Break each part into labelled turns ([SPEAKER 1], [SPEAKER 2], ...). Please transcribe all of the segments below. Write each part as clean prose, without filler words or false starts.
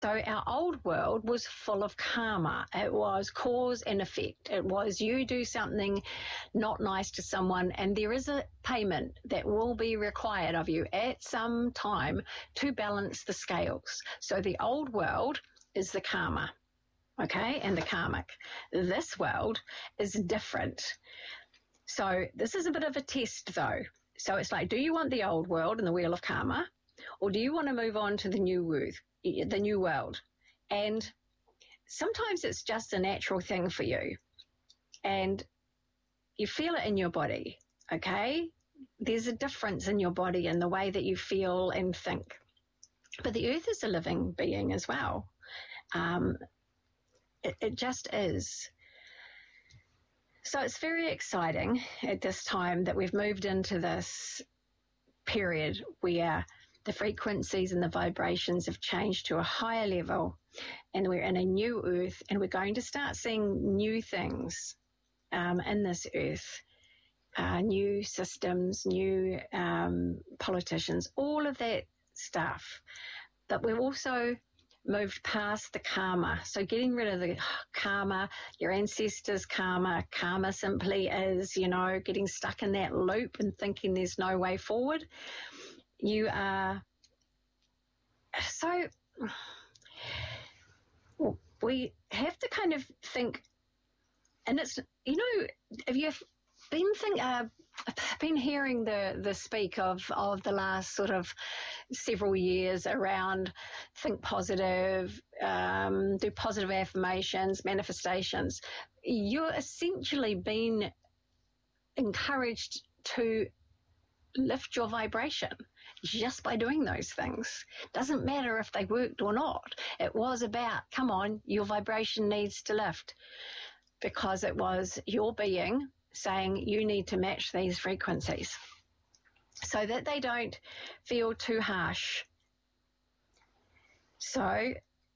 [SPEAKER 1] So our old world was full of karma. It was cause and effect. It was you do something not nice to someone and there is a payment that will be required of you at some time to balance the scales. So the old world is the karma, okay, and the karmic. This world is different. So this is a bit of a test though. So it's like, do you want the old world and the wheel of karma, or do you want to move on to the new world? And sometimes it's just a natural thing for you and you feel it in your body, okay? There's a difference in your body and the way that you feel and think. But the earth is a living being as well. It just is. So it's very exciting at this time that we've moved into this period where the frequencies and the vibrations have changed to a higher level and we're in a new earth and we're going to start seeing new things in this earth, new systems, new politicians, all of that stuff. But we've also moved past the karma. So getting rid of the karma, your ancestors' karma. Karma simply is, getting stuck in that loop and thinking there's no way forward. You are so, we have to kind of think, and it's, have you been hearing the speak of the last sort of several years around think positive, do positive affirmations, manifestations. You're essentially being encouraged to lift your vibration just by doing those things. Doesn't matter if they worked or not. It was about, come on, your vibration needs to lift, because it was your being saying you need to match these frequencies so that they don't feel too harsh. So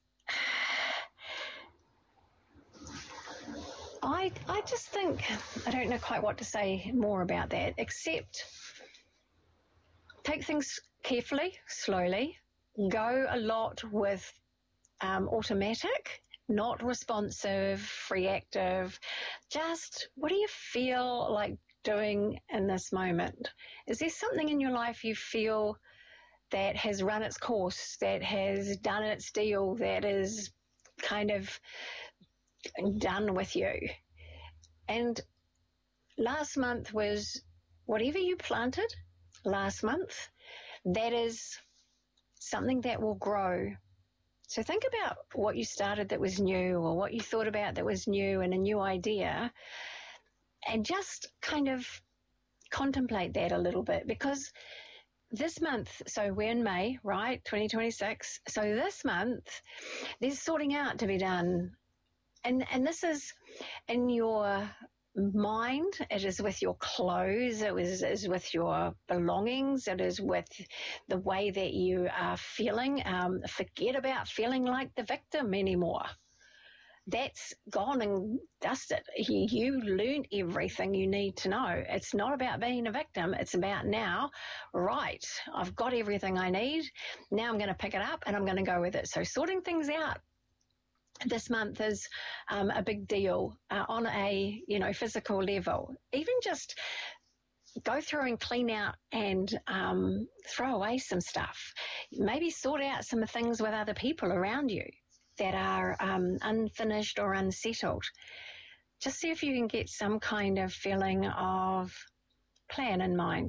[SPEAKER 1] I just think, I don't know quite what to say more about that, except take things carefully, slowly, go a lot with automatic, not responsive, reactive. Just what do you feel like doing in this moment? Is there something in your life you feel that has run its course, that has done its deal, that is kind of done with you? And last month was whatever you planted last month, that is something that will grow. So think about what you started that was new, or what you thought about that was new and a new idea, and just kind of contemplate that a little bit, because this month, so we're in May, right, 2026, so this month there's sorting out to be done. And this is in your mind, it is with your clothes, it is with your belongings, it is with the way that you are feeling. Forget about feeling like the victim anymore. That's gone and dusted. You learned everything you need to know. It's not about being a victim. It's about now, right, I've got everything I need. Now I'm going to pick it up and I'm going to go with it. So sorting things out this month is a big deal on a physical level. Even just go through and clean out and throw away some stuff. Maybe sort out some things with other people around you that are unfinished or unsettled. Just see if you can get some kind of feeling of plan in mind.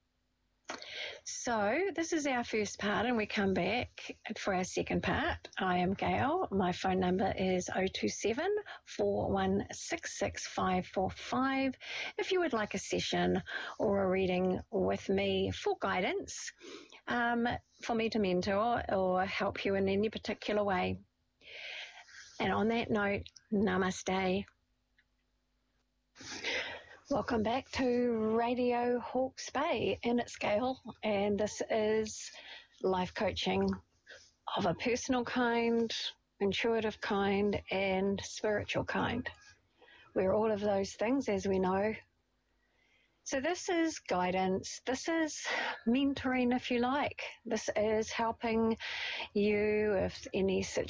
[SPEAKER 1] So this is our first part, and we come back for our second part. I am Gail. My phone number is 027 416 6545. If you would like a session or a reading with me for guidance, for me to mentor or help you in any particular way. And on that note, namaste. Welcome back to Radio Hawke's Bay, and it's Gail, and this is life coaching of a personal kind, intuitive kind, and spiritual kind. We're all of those things, as we know.
[SPEAKER 2] So this is guidance. This is mentoring, if you like. This is helping you if any